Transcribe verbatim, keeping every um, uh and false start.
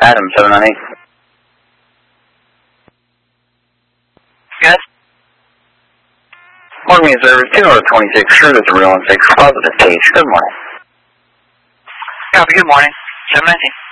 Adam, seven nine eight. Yes? Morning, Observer, two over twenty-six, sure that's a real and fixed positive page. Good morning. Copy, good morning. seven nineteen.